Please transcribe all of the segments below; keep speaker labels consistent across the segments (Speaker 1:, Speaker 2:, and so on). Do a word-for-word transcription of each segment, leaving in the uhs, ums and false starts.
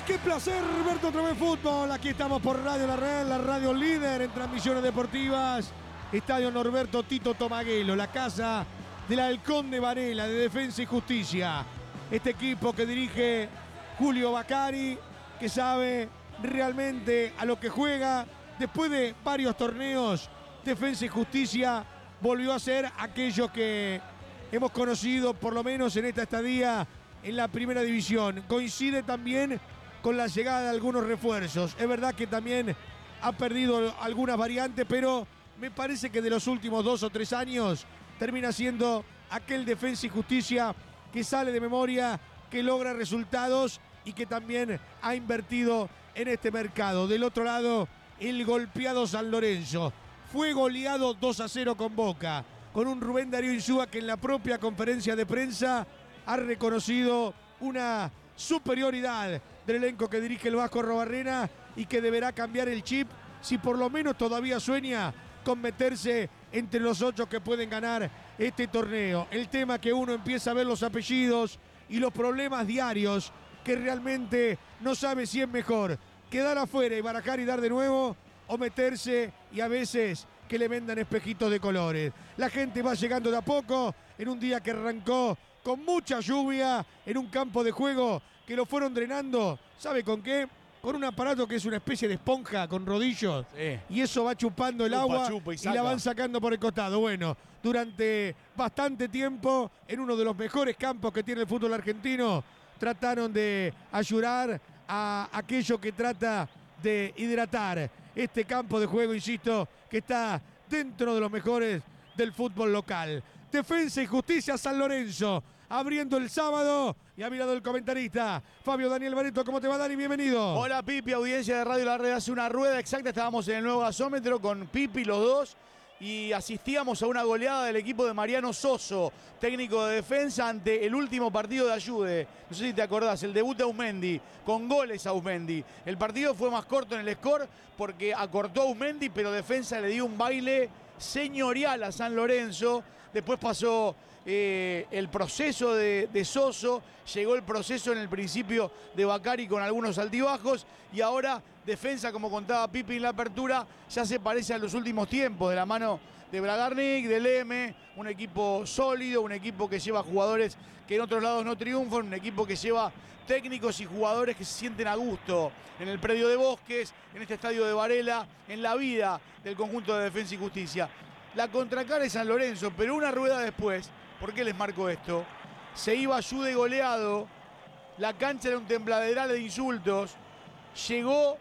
Speaker 1: Y qué placer verte otra vez fútbol. Aquí estamos por Radio La Red, la radio líder en transmisiones deportivas. Estadio Norberto Tito Tomaguelo, la casa del Halcón de Varela, de Defensa y Justicia. Este equipo que dirige Julio Bacari, que sabe realmente a lo que juega. Después de varios torneos, Defensa y Justicia volvió a ser aquello que hemos conocido, por lo menos en esta estadía, en la primera división. Coincide también con la llegada de algunos refuerzos. Es verdad que también ha perdido algunas variantes, pero me parece que de los últimos dos o tres años termina siendo aquel Defensa y Justicia que sale de memoria, que logra resultados y que también ha invertido en este mercado. Del otro lado, el golpeado San Lorenzo. Fue goleado dos a cero con Boca, con un Rubén Darío Insúa que en la propia conferencia de prensa ha reconocido una superioridad del elenco que dirige el Vasco Arrobarrena y que deberá cambiar el chip si por lo menos todavía sueña con meterse entre los ocho que pueden ganar este torneo. El tema que uno empieza a ver los apellidos y los problemas diarios, que realmente no sabe si es mejor quedar afuera y barajar y dar de nuevo, o meterse y a veces que le vendan espejitos de colores. La gente va llegando de a poco en un día que arrancó con mucha lluvia, en un campo de juego que lo fueron drenando, ¿sabe con qué? Con un aparato que es una especie de esponja con rodillos, sí. Y eso va chupando el chupa, agua chupa y, y la van sacando por el costado. Bueno, durante bastante tiempo, en uno de los mejores campos que tiene el fútbol argentino, trataron de ayudar a aquello que trata de hidratar este campo de juego, insisto, que está dentro de los mejores del fútbol local. Defensa y Justicia San Lorenzo, abriendo el sábado, y ha mirado el comentarista Fabio Daniel Barreto. ¿Cómo te va, Dani? Bienvenido.
Speaker 2: Hola, Pipi, audiencia de Radio La Red. Hace una rueda exacta, estábamos en el nuevo gasómetro con Pipi, los dos, y asistíamos a una goleada del equipo de Mariano Soso, técnico de defensa, ante el último partido de Ayude. No sé si te acordás, el debut de Aumendi, con goles a Aumendi. El partido fue más corto en el score porque acortó a Aumendi, pero defensa le dio un baile señorial a San Lorenzo. Después pasó eh, el proceso de, de Soso, llegó el proceso en el principio de Bacari con algunos altibajos, y ahora defensa, como contaba Pipi en la apertura, ya se parece a los últimos tiempos, de la mano de Bragarnik, de Leme, un equipo sólido, un equipo que lleva jugadores que en otros lados no triunfan, un equipo que lleva técnicos y jugadores que se sienten a gusto en el predio de Bosques, en este estadio de Varela, en la vida del conjunto de Defensa y Justicia. La contracara es San Lorenzo, pero una rueda después, ¿por qué les marco esto? Se iba Ayude goleado, la cancha era un tembladeral de insultos, llegó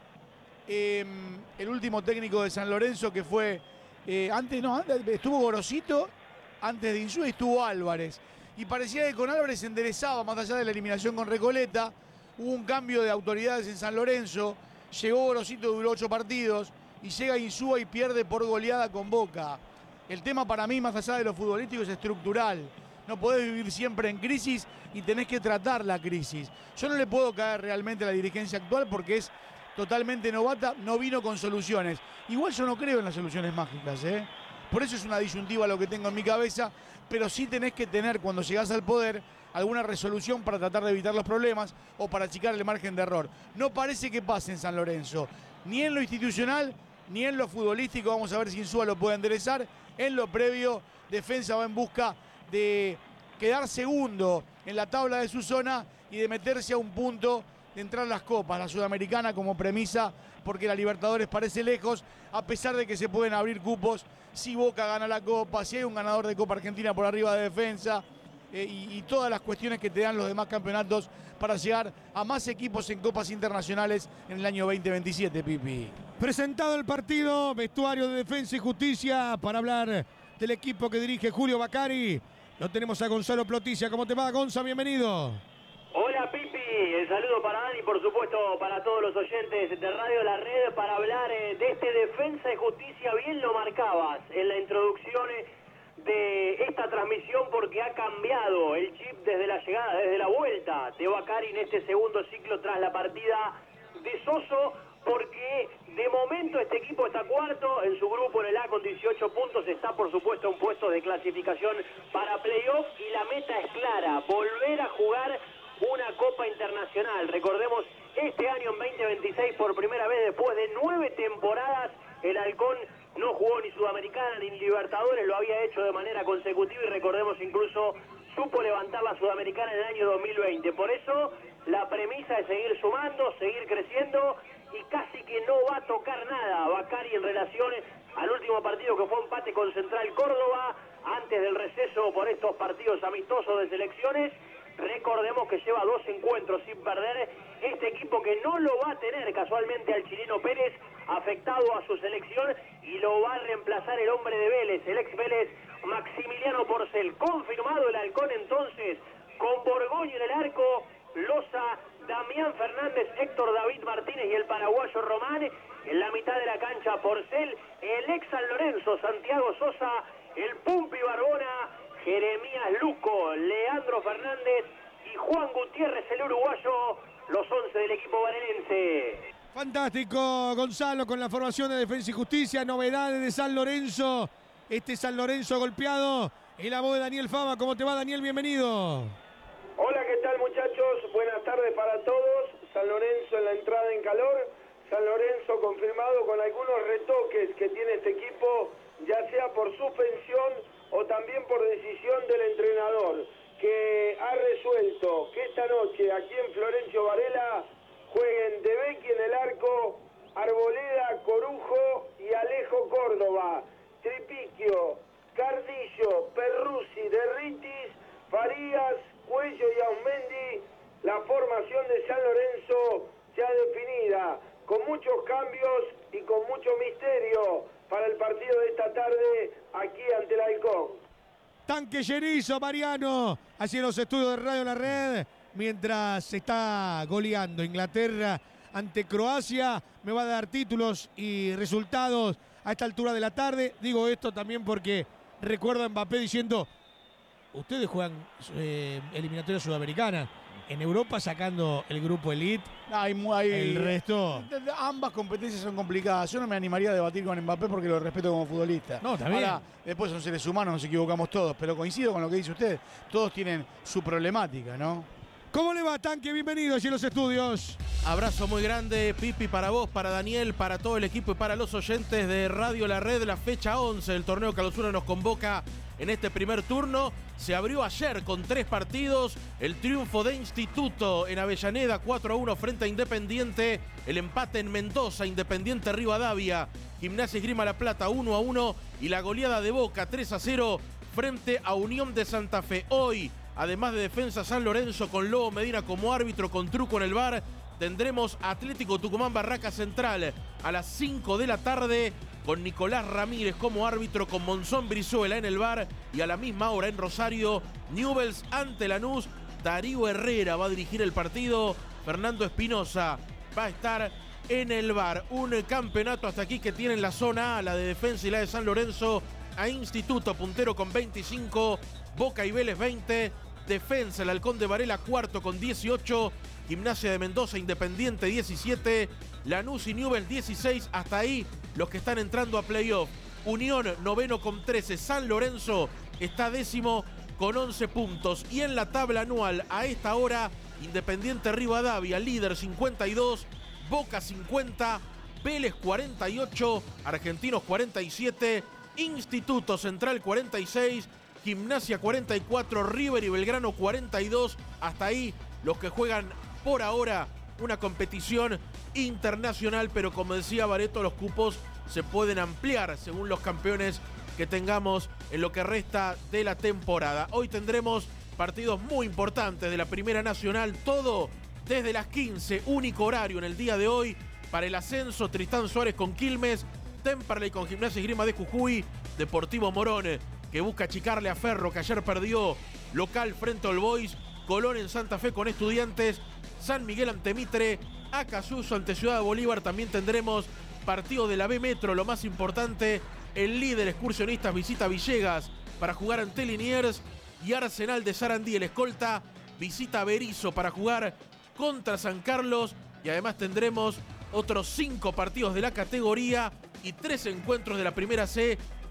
Speaker 2: eh, el último técnico de San Lorenzo, que fue, eh, antes no, antes, estuvo Gorosito, antes de Insúa estuvo Álvarez, y parecía que con Álvarez se enderezaba más allá de la eliminación con Recoleta. Hubo un cambio de autoridades en San Lorenzo, llegó Gorosito, duró ocho partidos, y llega Insúa y pierde por goleada con Boca. El tema para mí, más allá de lo futbolístico, es estructural. No podés vivir siempre en crisis y tenés que tratar la crisis. Yo no le puedo caer realmente a la dirigencia actual porque es totalmente novata, no vino con soluciones. Igual yo no creo en las soluciones mágicas, ¿eh? Por eso es una disyuntiva lo que tengo en mi cabeza, pero sí tenés que tener, cuando llegás al poder, alguna resolución para tratar de evitar los problemas o para achicar el margen de error. No parece que pase en San Lorenzo, ni en lo institucional, ni en lo futbolístico. Vamos a ver si Insúa lo puede enderezar. En lo previo, Defensa va en busca de quedar segundo en la tabla de su zona y de meterse a un punto de entrar a las copas, la Sudamericana como premisa, porque la Libertadores parece lejos, a pesar de que se pueden abrir cupos si Boca gana la Copa, si hay un ganador de Copa Argentina por arriba de Defensa, eh, y, y todas las cuestiones que te dan los demás campeonatos para llegar a más equipos en copas internacionales en el año veinte veintisiete, Pipi.
Speaker 1: Presentado el partido, vestuario de Defensa y Justicia, para hablar del equipo que dirige Julio Bacari. Lo tenemos a Gonzalo Ploticia. ¿Cómo te va, Gonza? Bienvenido.
Speaker 3: Hola, Pipi. El saludo para Dani, por supuesto para todos los oyentes de Radio La Red, para hablar eh, de este Defensa y Justicia. Bien lo marcabas en la introducción de esta transmisión, porque ha cambiado el chip desde la llegada, desde la vuelta de Bacari en este segundo ciclo tras la partida de Soso, porque de momento este equipo está cuarto en su grupo en el A con dieciocho puntos, está por supuesto en puestos de clasificación para playoff, y la meta es clara: volver a jugar una Copa Internacional. Recordemos, este año en veinte veintiséis, por primera vez después de nueve temporadas, el Halcón no jugó ni Sudamericana ni Libertadores, lo había hecho de manera consecutiva y recordemos incluso supo levantar la Sudamericana en el año dos mil veinte. Por eso la premisa es seguir sumando, seguir creciendo y casi que no va a tocar nada Bacari en relación al último partido que fue empate con Central Córdoba antes del receso por estos partidos amistosos de selecciones. Recordemos que lleva dos encuentros sin perder este equipo, que no lo va a tener casualmente al chileno Pérez afectado a su selección, y lo va a reemplazar el hombre de Vélez, el ex Vélez Maximiliano Porcel. Confirmado el Halcón entonces con Borgoño en el arco, Loza, Damián Fernández, Héctor David Martínez y el paraguayo Román. En la mitad de la cancha Porcel, el ex San Lorenzo Santiago Sosa, el Pumpi Barbona, Jeremías Luco, Leandro Fernández y Juan Gutiérrez, el uruguayo, los once del equipo varelense.
Speaker 1: Fantástico, Gonzalo, con la formación de Defensa y Justicia, novedades de San Lorenzo. Este San Lorenzo golpeado en la voz de Daniel Fava. ¿Cómo te va, Daniel? Bienvenido.
Speaker 4: Hola, ¿qué tal, muchachos? Buenas tardes para todos. San Lorenzo en la entrada en calor. San Lorenzo confirmado con algunos retoques que tiene este equipo, ya sea por suspensión o también por decisión del entrenador, que ha resuelto que esta noche aquí en Florencio Varela jueguen De Becchi en el arco, Arboleda, Corujo y Alejo Córdoba, Tripiquio, Cardillo, Perruzzi, Derritis, Farías, Cuello y Ausmendi. La formación de San Lorenzo ya definida, con muchos cambios y con mucho misterio para el partido de esta tarde aquí ante el Halcón.
Speaker 1: Tanque Llerizo, Mariano, hacia los estudios de Radio La Red, mientras se está goleando Inglaterra ante Croacia. Me va a dar títulos y resultados a esta altura de la tarde. Digo esto también porque recuerdo a Mbappé diciendo: ustedes juegan eh, eliminatoria sudamericana. En Europa sacando el grupo Elite,
Speaker 2: hay, hay,
Speaker 1: el resto...
Speaker 2: Ambas competencias son complicadas. Yo no me animaría a debatir con Mbappé porque lo respeto como futbolista.
Speaker 1: No, también.
Speaker 2: Ahora, después son seres humanos, nos equivocamos todos, pero coincido con lo que dice usted. Todos tienen su problemática, ¿no?
Speaker 1: ¿Cómo le va, Tanque? Bienvenido allí a los estudios.
Speaker 5: Abrazo muy grande, Pipi, para vos, para Daniel, para todo el equipo y para los oyentes de Radio La Red. La fecha once del torneo Clausura nos convoca en este primer turno. Se abrió ayer con tres partidos. El triunfo de Instituto en Avellaneda, cuatro a uno frente a Independiente. El empate en Mendoza, Independiente Rivadavia. Gimnasia Esgrima La Plata, uno a uno. Y la goleada de Boca, tres a cero frente a Unión de Santa Fe. Hoy, además de Defensa San Lorenzo con Lobo Medina como árbitro, con Truco en el V A R, tendremos Atlético Tucumán Barraca Central a las cinco de la tarde con Nicolás Ramírez como árbitro, con Monzón Brizuela en el V A R, y a la misma hora en Rosario, Newell's ante Lanús. Darío Herrera va a dirigir el partido, Fernando Espinosa va a estar en el V A R. Un campeonato hasta aquí que tiene en la zona A, la de Defensa y la de San Lorenzo, a Instituto puntero con veinticinco, Boca y Vélez veinte, Defensa el Halcón de Varela cuarto con dieciocho, Gimnasia de Mendoza Independiente diecisiete, Lanús y Newell's dieciséis. Hasta ahí los que están entrando a playoff. Unión noveno con trece, San Lorenzo está décimo con once puntos. Y en la tabla anual a esta hora, Independiente Rivadavia líder cincuenta y dos, Boca cincuenta, Vélez cuarenta y ocho, Argentinos cuarenta y siete, Instituto Central cuarenta y seis, Gimnasia cuarenta y cuatro, River y Belgrano cuarenta y dos. Hasta ahí los que juegan por ahora una competición internacional, pero como decía Bareto, los cupos se pueden ampliar según los campeones que tengamos en lo que resta de la temporada. Hoy tendremos partidos muy importantes de la Primera Nacional, todo desde las quince, único horario en el día de hoy para el ascenso. Tristán Suárez con Quilmes, Temperley con Gimnasia Esgrima de Jujuy, Deportivo Morón que busca achicarle a Ferro, que ayer perdió local frente al Boys, Colón en Santa Fe con Estudiantes, San Miguel ante Mitre, Acasuso ante Ciudad de Bolívar. También tendremos partidos de la B Metro, lo más importante, el líder Excursionistas visita Villegas para jugar ante Liniers, y Arsenal de Sarandí, el escolta, visita Berisso para jugar contra San Carlos. Y además tendremos otros cinco partidos de la categoría y tres encuentros de la Primera C, que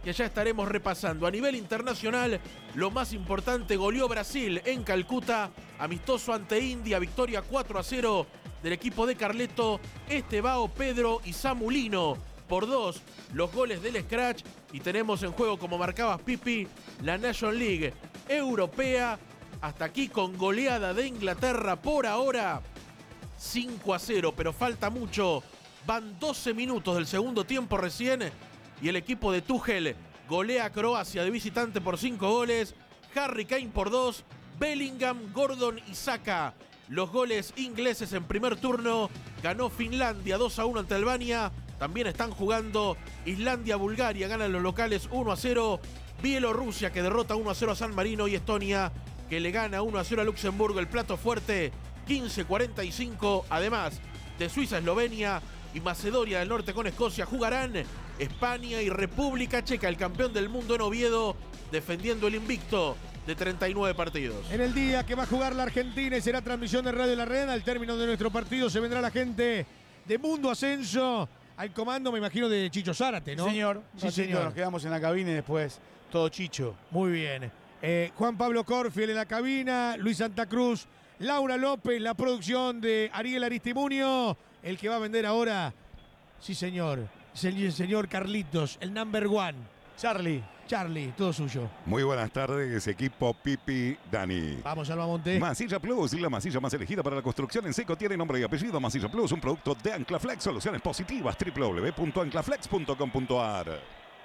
Speaker 5: que ya estaremos repasando. A nivel internacional, lo más importante, goleó Brasil en Calcuta, amistoso ante India, victoria cuatro a cero del equipo de Carleto, Estevao, Pedro y Samulino. Por dos, los goles del Scratch, y tenemos en juego, como marcabas, Pipi, la National League Europea. Hasta aquí con goleada de Inglaterra por ahora, cinco a cero, pero falta mucho. Van doce minutos del segundo tiempo recién y el equipo de Tuchel golea a Croacia de visitante por cinco goles. Harry Kane por dos, Bellingham, Gordon y Saka. Los goles ingleses en primer turno. Ganó Finlandia dos a uno ante Albania. También están jugando Islandia-Bulgaria, ganan los locales uno a cero. Bielorrusia, que derrota uno a cero a San Marino, y Estonia, que le gana uno a cero a Luxemburgo. El plato fuerte, quince cuarenta y cinco. Además de Suiza, Eslovenia y Macedonia del Norte con Escocia, jugarán España y República Checa, el campeón del mundo en Oviedo, defendiendo el invicto de treinta y nueve partidos.
Speaker 1: En el día que va a jugar la Argentina y será transmisión de Radio La Red, al término de nuestro partido se vendrá la gente de Mundo Ascenso al comando, me imagino, de Chicho Zárate, ¿no?
Speaker 2: Sí, señor.
Speaker 1: Sí,
Speaker 2: Ratito,
Speaker 1: señor.
Speaker 2: Nos quedamos en la cabina y después todo Chicho.
Speaker 1: Muy bien. Eh, Juan Pablo Corfiel en la cabina, Luis Santa Cruz, Laura López, la producción de Ariel Aristimunio, el que va a vender ahora, sí señor, es el señor Carlitos, el number one.
Speaker 2: Charlie.
Speaker 1: Charlie, todo suyo.
Speaker 6: Muy buenas tardes, equipo Pipi Dani.
Speaker 1: Vamos, Alba Monte.
Speaker 6: Masilla Plus, la masilla más elegida para la construcción en seco, tiene nombre y apellido. Masilla Plus, un producto de Anclaflex, soluciones positivas, doble u doble u doble u punto anclaflex punto com punto a r.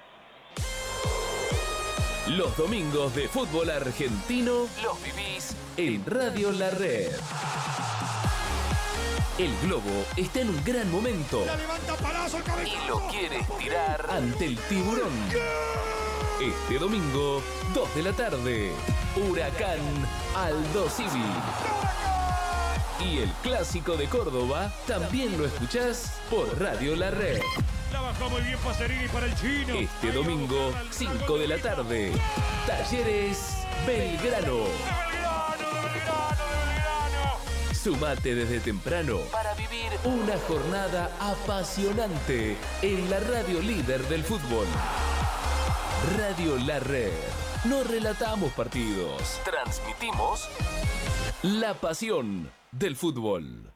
Speaker 7: Los domingos de fútbol argentino los vivís en Radio La Red. El Globo está en un gran momento
Speaker 1: La levanta Palazzo, el cabezazo.
Speaker 7: y lo quiere estirar ante el Tiburón. Este domingo, dos de la tarde, Huracán Aldo Civi. Y el clásico de Córdoba también lo escuchás por Radio La Red.
Speaker 1: La bajó muy bien Pacerini para el chino.
Speaker 7: Este domingo, cinco de la tarde, Talleres Belgrano. Sumate desde temprano para vivir una jornada apasionante en la radio líder del fútbol. Radio La Red. No relatamos partidos, transmitimos la pasión del fútbol.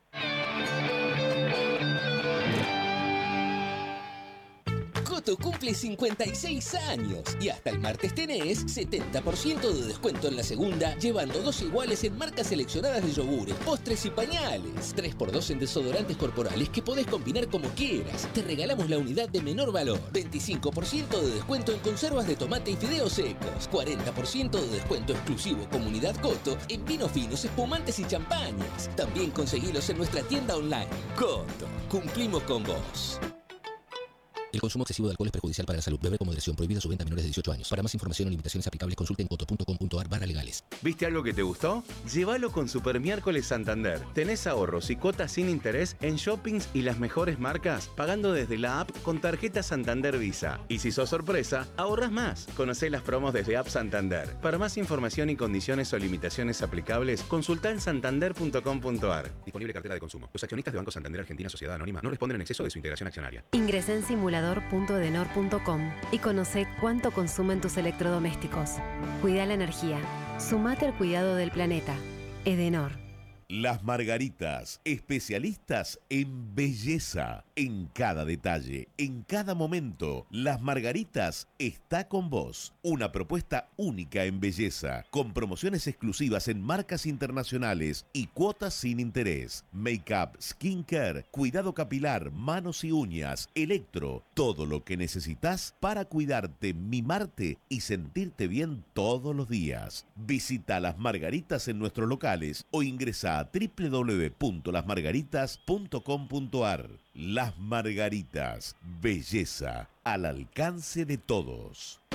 Speaker 7: Coto cumple cincuenta y seis años y hasta el martes tenés setenta por ciento de descuento en la segunda, llevando dos iguales en marcas seleccionadas de yogures, postres y pañales. tres por dos en desodorantes corporales que podés combinar como quieras. Te regalamos la unidad de menor valor. veinticinco por ciento de descuento en conservas de tomate y fideos secos. cuarenta por ciento de descuento exclusivo Comunidad Coto en vinos finos, espumantes y champañas. También conseguilos en nuestra tienda online. Coto, cumplimos con vos. El consumo excesivo de alcohol es perjudicial para la salud. Beber con moderación. Prohibida su venta a menores de dieciocho años. Para más información o limitaciones aplicables, consulte en coto punto com punto a r barra legales.
Speaker 8: ¿Viste algo que te gustó? Llévalo con Super Miércoles Santander. Tenés ahorros y cuotas sin interés en shoppings y las mejores marcas, pagando desde la app con tarjeta Santander Visa. Y si sos sorpresa, ahorras más. Conocé las promos desde App Santander. Para más información y condiciones o limitaciones aplicables, consultá en santander punto com punto a r. Disponible cartera de consumo. Los accionistas de Banco Santander Argentina Sociedad Anónima no responden en exceso de su integración accionaria.
Speaker 9: Ingresá en simulador punto edenor punto com y conoce cuánto consumen tus electrodomésticos. Cuida la energía. Sumate al cuidado del planeta. Edenor.
Speaker 10: Las Margaritas, especialistas en belleza, en cada detalle, en cada momento. Las Margaritas está con vos. Una propuesta única en belleza, con promociones exclusivas en marcas internacionales y cuotas sin interés. Make-up, skincare, cuidado capilar, manos y uñas, electro, todo lo que necesitas para cuidarte, mimarte y sentirte bien todos los días. Visita Las Margaritas en nuestros locales o ingresa a doble u doble u doble u punto las margaritas punto com punto a r. Las Margaritas, belleza al alcance de todos.